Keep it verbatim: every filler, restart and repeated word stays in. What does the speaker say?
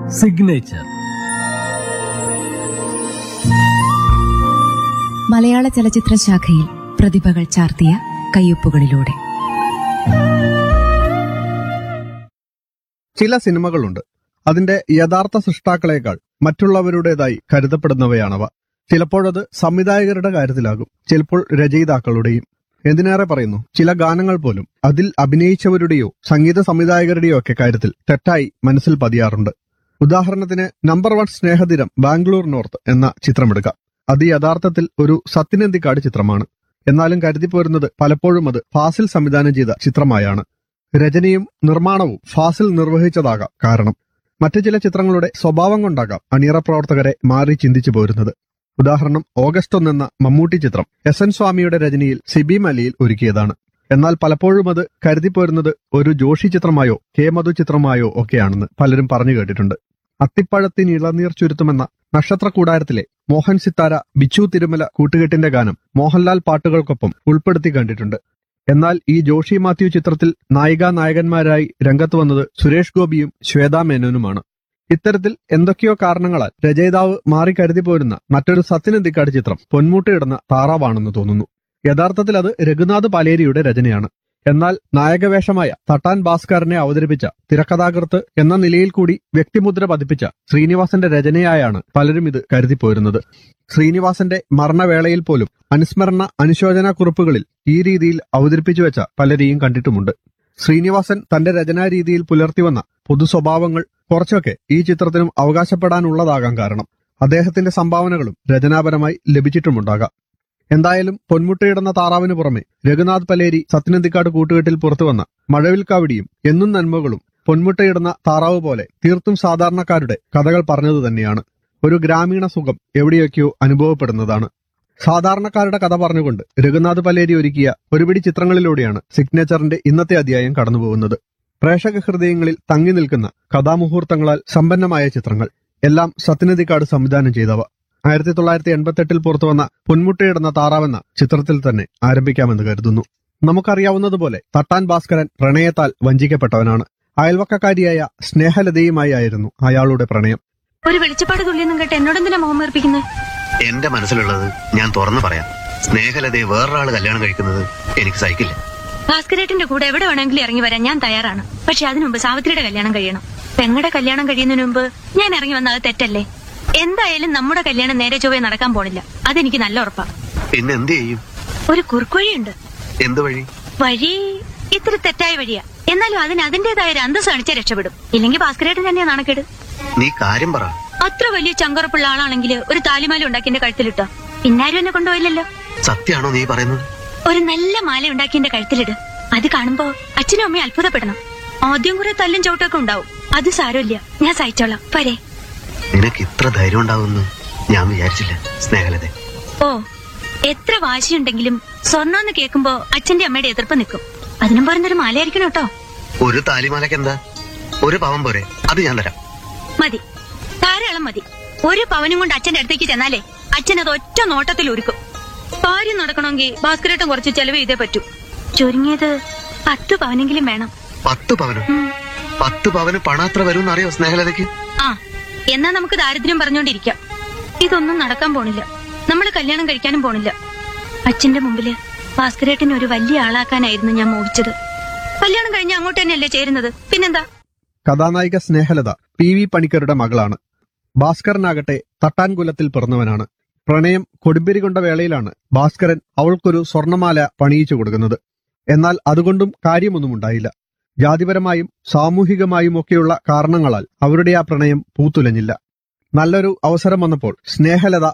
Signature. മലയാള ചലച്ചിത്ര ശാഖയിൽ പ്രതിഭകൾ ചാർത്തിയ കയ്യൊപ്പുകളിലൂടെ. ചില സിനിമകളുണ്ട്, അതിന്റെ യഥാർത്ഥ സൃഷ്ടാക്കളേക്കാൾ മറ്റുള്ളവരുടേതായി കരുതപ്പെടുന്നവയാണവ. ചിലപ്പോഴത് സംവിധായകരുടെ കാര്യത്തിലാകും, ചിലപ്പോൾ രചയിതാക്കളുടെയും. എന്തിനേറെ പറയുന്നു, ചില ഗാനങ്ങൾ പോലും അതിൽ അഭിനയിച്ചവരുടെയോ സംഗീത സംവിധായകരുടെയോ ഒക്കെ കാര്യത്തിൽ തെറ്റായി മനസ്സിൽ പതിയാറുണ്ട്. ഉദാഹരണത്തിന് നമ്പർ വൺ സ്നേഹതീരം ബാംഗ്ലൂർ നോർത്ത് എന്ന ചിത്രമെടുക്കാം. അത് യഥാർത്ഥത്തിൽ ഒരു സത്യനന്ദിക്കാട് ചിത്രമാണ്. എന്നാലും കരുതിപ്പോരുന്നത് പലപ്പോഴും അത് ഫാസിൽ സംവിധാനം ചെയ്ത ചിത്രമായാണ്. രചനയും നിർമ്മാണവും ഫാസിൽ നിർവഹിച്ചതാകാം കാരണം. മറ്റു ചില ചിത്രങ്ങളുടെ സ്വഭാവം കൊണ്ടാകാം അണിയറ പ്രവർത്തകരെ മാറി ചിന്തിച്ചു പോരുന്നത്. ഉദാഹരണം ഓഗസ്റ്റ് ഒന്ന് എന്ന മമ്മൂട്ടി ചിത്രം എസ് എൻ സ്വാമിയുടെ രചനയിൽ സിബി മലയിൽ ഒരുക്കിയതാണ്. എന്നാൽ പലപ്പോഴും അത് കരുതിപ്പോരുന്നത് ഒരു ജോഷി ചിത്രമായോ കെ മധു ചിത്രമായോ ഒക്കെയാണെന്ന് പലരും പറഞ്ഞു കേട്ടിട്ടുണ്ട്. അത്തിപ്പഴത്തിന് ഇളനീർ ചുരുത്തുമെന്ന നക്ഷത്ര കൂടാരത്തിലെ മോഹൻ സിത്താര ബിച്ചു തിരുമല കൂട്ടുകെട്ടിന്റെ ഗാനം മോഹൻലാൽ പാട്ടുകൾക്കൊപ്പം ഉൾപ്പെടുത്തി കണ്ടിട്ടുണ്ട്. എന്നാൽ ഈ ജോഷി മാത്യു ചിത്രത്തിൽ നായികാ നായകന്മാരായി രംഗത്ത് വന്നത് സുരേഷ് ഗോപിയും ശ്വേതാ മേനോനുമാണ്. ഇത്തരത്തിൽ എന്തൊക്കെയോ കാരണങ്ങളാൽ രചയിതാവ് മാറി കരുതി പോരുന്ന മറ്റൊരു സത്യനന്ദിക്കാട് ചിത്രം പൊന്മുട്ടയിടുന്ന താറാവാണെന്ന് തോന്നുന്നു. യഥാർത്ഥത്തിൽ അത് രഘുനാഥ് പലേരിയുടെ രചനയാണ്. എന്നാൽ നായകവേഷമായ തട്ടാൻ ഭാസ്കരനെ അവതരിപ്പിച്ച തിരക്കഥാകൃത്ത് എന്ന നിലയിൽ കൂടി വ്യക്തിമുദ്ര പതിപ്പിച്ച ശ്രീനിവാസന്റെ രചനയായാണ് പലരും ഇത് കരുതിപ്പോരുന്നത്. ശ്രീനിവാസന്റെ മരണവേളയിൽ പോലും അനുസ്മരണ അനുശോചന കുറിപ്പുകളിൽ ഈ രീതിയിൽ അവതരിപ്പിച്ചു വെച്ച പലരെയും കണ്ടിട്ടുമുണ്ട്. ശ്രീനിവാസൻ തന്റെ രചനാരീതിയിൽ പുലർത്തിവന്ന പൊതു സ്വഭാവങ്ങൾ കുറച്ചൊക്കെ ഈ ചിത്രത്തിനും അവകാശപ്പെടാനുള്ളതാകാൻ കാരണം അദ്ദേഹത്തിന്റെ സംഭാവനകളും രചനാപരമായി ലഭിച്ചിട്ടുമുണ്ടാകാം. എന്തായാലും പൊന്മുട്ടയിടുന്ന താറാവിന് പുറമെ രഘുനാഥ് പലേരി സത്യനന്ദിക്കാട് കൂട്ടുകെട്ടിൽ പുറത്തുവന്ന മഴവിൽ കാവടിയും എന്നും നന്മകളും പൊന്മുട്ടയിടുന്ന താറാവ് പോലെ തീർത്തും സാധാരണക്കാരുടെ കഥകൾ പറഞ്ഞതു തന്നെയാണ്. ഒരു ഗ്രാമീണ സുഖം എവിടെയൊക്കെയോ അനുഭവപ്പെടുന്നതാണ്. സാധാരണക്കാരുടെ കഥ പറഞ്ഞുകൊണ്ട് രഘുനാഥ് പലേരി ഒരുക്കിയ ഒരുപിടി ചിത്രങ്ങളിലൂടെയാണ് സിഗ്നേച്ചറിന്റെ ഇന്നത്തെ അധ്യായം കടന്നുപോകുന്നത്. പ്രേക്ഷക ഹൃദയങ്ങളിൽ തങ്ങി നിൽക്കുന്ന കഥാമുഹൂർത്തങ്ങളാൽ സമ്പന്നമായ ചിത്രങ്ങൾ, എല്ലാം സത്യനന്ദിക്കാട് സംവിധാനം ചെയ്തവ. ആയിരത്തി തൊള്ളായിരത്തി എൺപത്തി എട്ടിൽ പുറത്തുവന്ന പൊന്മുട്ടയിടുന്ന താറാവെന്ന ചിത്രത്തിൽ തന്നെ ആരംഭിക്കാമെന്ന് കരുതുന്നു. നമുക്കറിയാവുന്നതുപോലെ തട്ടാൻ ഭാസ്കരൻ പ്രണയത്താൽ വഞ്ചിക്കപ്പെട്ടവനാണ്. അയൽവക്കക്കാരിയായ സ്നേഹലതയുമായി ആയിരുന്നു അയാളുടെ പ്രണയം. ഒരു വെളിച്ചപ്പാട് തുള്ളിയൊന്നും കേട്ട് എന്നോടെന്തിനാ മുഖം വീർപ്പിക്കുന്നത്? എന്റെ മനസ്സിലുള്ളത് ഞാൻ തുറന്നു പറയാം. സ്നേഹലതയെ വേറൊരാള് കല്യാണം കഴിക്കുന്നത് എനിക്ക് സഹിക്കില്ല. ഭാസ്കരേട്ടന്റെ കൂടെ എവിടെ വേണമെങ്കിലും ഇറങ്ങി വരാൻ ഞാൻ തയ്യാറാണ്. പക്ഷെ അതിനു മുമ്പ് സാവിത്രിയുടെ കല്യാണം കഴിയണം. പെങ്ങളുടെ കല്യാണം കഴിയുന്നതിന് മുമ്പ് ഞാൻ ഇറങ്ങി വന്നത് തെറ്റല്ലേ? എന്തായാലും നമ്മുടെ കല്യാണം നേരെ ചൊവ്വേ നടക്കാൻ പോണില്ല, അതെനിക്ക് നല്ല ഉറപ്പാ. പിന്നെ എന്ത് ചെയ്യും? ഒരു കുറുക്കുവഴിയുണ്ട്. എന്ത് വഴി? വഴി ഇത്തിരി തെറ്റായ വഴിയാ, എന്നാലും അതിന് അതിന്റേതായ ഒരു അന്തസ് കാണിച്ചാൽ രക്ഷപ്പെടും. ഇല്ലെങ്കിൽ ഭാസ്കരേട്ടൻ തന്നെയാ നാണക്കേട്. നീ കാര്യം പറ. അത്ര വലിയ ചങ്കുറപ്പുള്ള ആളാണെങ്കിൽ ഒരു താലിമാല ഉണ്ടാക്കി എന്റെ കഴുത്തിലിട്ടോ. പിന്നാരും എന്നെ കൊണ്ടുപോയില്ലല്ലോ. സത്യാണോ നീ പറയുന്നത്? ഒരു നല്ല മാല ഉണ്ടാക്കി എന്റെ കഴുത്തിലിട്. അത് കാണുമ്പോ അച്ഛനും അമ്മയും അത്ഭുതപ്പെടണം. ആദ്യം കുറെ തല്ലും ചവിട്ടൊക്കെ ഉണ്ടാവും, അത് സാരമില്ല, ഞാൻ സഹിച്ചോളാം. പോരെ? നിനക്ക് ഇത്ര ധൈര്യം ഉണ്ടാവുമെന്ന് ഞാൻ വിചാരിച്ചില്ല സ്നേഹലത. ഓ, എത്ര വാശിയുണ്ടെങ്കിലും സ്വർണ്ണമെന്ന് കേൾക്കുമ്പോ അച്ഛന്റെ അമ്മയുടെ എതിർപ്പ് നിൽക്കും. അതിനും പറഞ്ഞൊരു മാലയായിരിക്കണം കേട്ടോ. ഒരു താലിമാലക്ക് എന്താ, ഒരു പവൻ പോരെ? അത് ഞാൻ തരാം. മതി, ധാരാളം മതി. ഒരു പവനും കൊണ്ട് അച്ഛന്റെ അടുത്തേക്ക് ചെന്നാലേ അച്ഛൻ അത് ഒറ്റ നോട്ടത്തിൽ ഒരുക്കും. കാര്യം നടക്കണമെങ്കിൽ ഭാസ്കരേട്ടൻ കുറച്ച് ചെലവ് ചെയ്തേ പറ്റൂ. ചുരുങ്ങിയത് പത്ത് പവനെങ്കിലും വേണം. പത്ത് പവനോ? പത്ത് പവന് പണാത്ര വരും അറിയോ സ്നേഹലതയ്ക്ക്? ആ, എന്നാ നമുക്ക് ദാരിദ്ര്യം പറഞ്ഞോണ്ടിരിക്കാം. ഇതൊന്നും നടക്കാൻ പോണില്ല. നമ്മൾ കല്യാണം കഴിക്കാനും പോണില്ല. അച്ഛന്റെ മുമ്പില് ഭാസ്കരേട്ടനെ ഒരു വലിയ ആളാക്കാനായിരുന്നു ഞാൻ മോഹിച്ചത്. കല്യാണം കഴിഞ്ഞ അങ്ങോട്ട് തന്നെയല്ലേ ചേരുന്നത്, പിന്നെന്താ? കഥാനായിക സ്നേഹലത പി വി പണിക്കരുടെ മകളാണ്. ഭാസ്കരനാകട്ടെ തട്ടാൻകുലത്തിൽ പിറന്നവനാണ്. പ്രണയം കൊടുമ്പിരി കൊണ്ട വേളയിലാണ് ഭാസ്കരൻ അവൾക്കൊരു സ്വർണമാല പണിയിച്ചു കൊടുക്കുന്നത്. എന്നാൽ അതുകൊണ്ടും കാര്യമൊന്നും ഉണ്ടായില്ല. ജാതിപരമായും സാമൂഹികമായും ഒക്കെയുള്ള കാരണങ്ങളാൽ അവരുടെ ആ പ്രണയം പൂത്തുലഞ്ഞില്ല. നല്ലൊരു അവസരം വന്നപ്പോൾ സ്നേഹലത